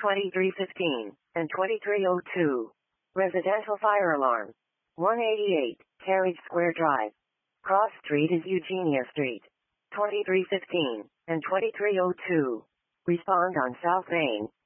2315 and 2302. Residential fire alarm. 188, Carriage Square Drive. Cross Street is Eugenia Street. 2315 and 2302. Respond on South Main.